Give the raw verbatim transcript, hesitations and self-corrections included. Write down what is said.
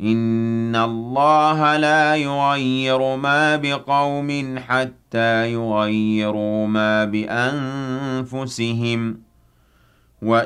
إِنَّ اللَّهَ لَا يُغَيِّرُ مَا بِقَوْمٍ حَتَّىٰ يُغَيِّرُوا مَا بِأَنفُسِهِمْ